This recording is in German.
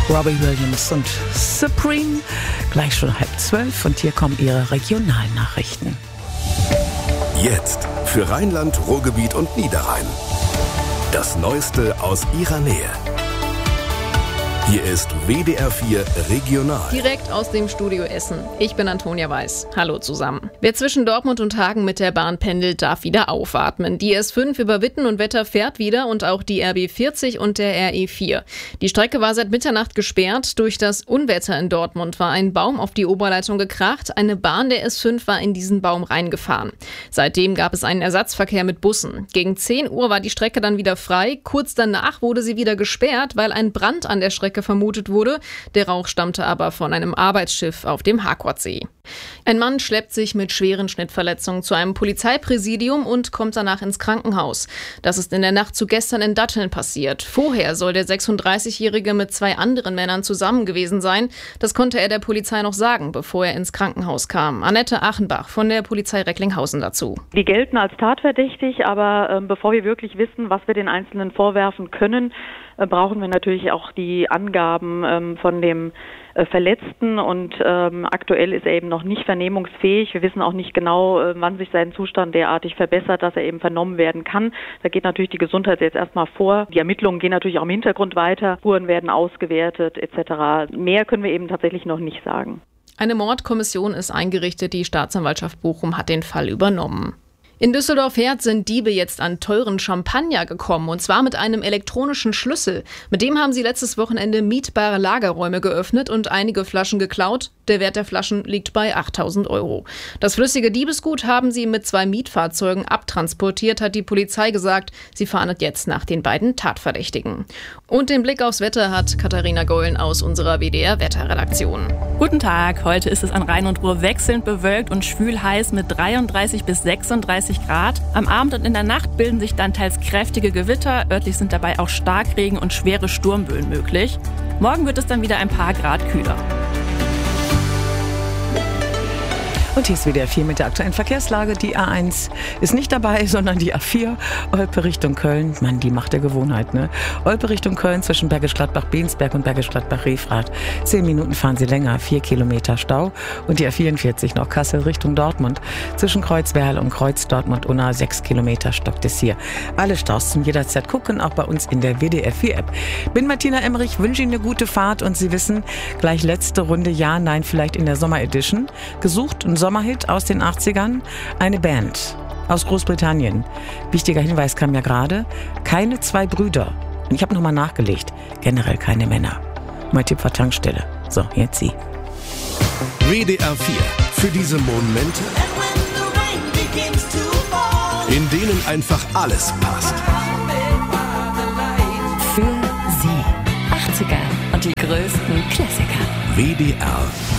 Robbie Williams und Supreme. Gleich schon 11:30 und hier kommen Ihre Regionalnachrichten. Jetzt für Rheinland, Ruhrgebiet und Niederrhein. Das Neueste aus Ihrer Nähe. Hier ist WDR 4 Regional. Direkt aus dem Studio Essen. Ich bin Antonia Weiß. Hallo zusammen. Wer zwischen Dortmund und Hagen mit der Bahn pendelt, darf wieder aufatmen. Die S5 über Witten und Wetter fährt wieder und auch die RB 40 und der RE4. Die Strecke war seit Mitternacht gesperrt. Durch das Unwetter in Dortmund war ein Baum auf die Oberleitung gekracht. Eine Bahn der S5 war in diesen Baum reingefahren. Seitdem gab es einen Ersatzverkehr mit Bussen. Gegen 10 Uhr war die Strecke dann wieder frei. Kurz danach wurde sie wieder gesperrt, weil ein Brand an der Strecke vermutet wurde. Der Rauch stammte aber von einem Arbeitsschiff auf dem Harkordsee. Ein Mann schleppt sich mit schweren Schnittverletzungen zu einem Polizeipräsidium und kommt danach ins Krankenhaus. Das ist in der Nacht zu gestern in Datteln passiert. Vorher soll der 36-Jährige mit 2 anderen Männern zusammen gewesen sein. Das konnte er der Polizei noch sagen, bevor er ins Krankenhaus kam. Annette Achenbach von der Polizei Recklinghausen dazu. Die gelten als tatverdächtig, aber bevor wir wirklich wissen, was wir den Einzelnen vorwerfen können, brauchen wir natürlich auch die Angaben von dem Verletzten und aktuell ist er eben noch nicht vernehmungsfähig. Wir wissen auch nicht genau, wann sich sein Zustand derartig verbessert, dass er eben vernommen werden kann. Da geht natürlich die Gesundheit jetzt erstmal vor. Die Ermittlungen gehen natürlich auch im Hintergrund weiter. Spuren werden ausgewertet etc. Mehr können wir eben tatsächlich noch nicht sagen. Eine Mordkommission ist eingerichtet. Die Staatsanwaltschaft Bochum hat den Fall übernommen. In Düsseldorf-Herz sind Diebe jetzt an teuren Champagner gekommen, und zwar mit einem elektronischen Schlüssel. Mit dem haben sie letztes Wochenende mietbare Lagerräume geöffnet und einige Flaschen geklaut. Der Wert der Flaschen liegt bei 8.000 €. Das flüssige Diebesgut haben sie mit 2 Mietfahrzeugen abtransportiert, hat die Polizei gesagt. Sie fahndet jetzt nach den beiden Tatverdächtigen. Und den Blick aufs Wetter hat Katharina Gollen aus unserer WDR-Wetterredaktion. Guten Tag, heute ist es an Rhein und Ruhr wechselnd bewölkt und schwül heiß mit 33 bis 36 Grad. Am Abend und in der Nacht bilden sich dann teils kräftige Gewitter. Örtlich sind dabei auch Starkregen und schwere Sturmböen möglich. Morgen wird es dann wieder ein paar Grad kühler. Und hier ist WDR 4 mit der aktuellen Verkehrslage. Die A1 ist nicht dabei, sondern die A4, Olpe Richtung Köln. Mann, die Macht der Gewohnheit, ne? Olpe Richtung Köln zwischen Bergisch Gladbach-Bensberg und Bergisch Gladbach-Refrath. 10 Minuten fahren sie länger, 4 Kilometer Stau. Und die A44 noch Kassel Richtung Dortmund. Zwischen Kreuzwerl und Kreuz Dortmund-Unna 6 Kilometer stockt es hier. Alle Staus zum jederzeit gucken, auch bei uns in der WDR 4 App. Bin Martina Emmerich, wünsche Ihnen eine gute Fahrt und Sie wissen, gleich letzte Runde, ja, nein, vielleicht in der Sommer-Edition. Gesucht ein Sommerhit aus den 80ern, eine Band aus Großbritannien. Wichtiger Hinweis kam ja gerade, keine 2 Brüder. Und ich habe nochmal nachgelegt, generell keine Männer. Mein Tipp war Tankstelle. So, jetzt Sie. WDR 4 für diese Momente, in denen einfach alles passt. Für Sie. 80er und die größten Klassiker. WDR